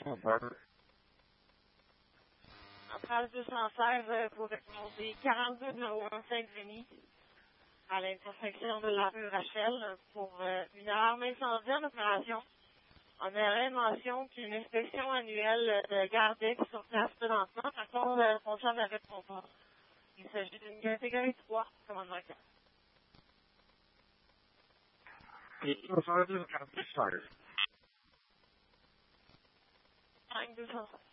216. En trace 216 pour demander 4201 Saint-Denis à l'intersection de la rue Rachel pour une alarme incendie en opération. On aurait mention qu'une inspection annuelle de Gardex sur place présentement. Par contre, le responsable ne répond pas. Il s'agit d'une catégorie 3, commandement 4. Et 246. 5 216.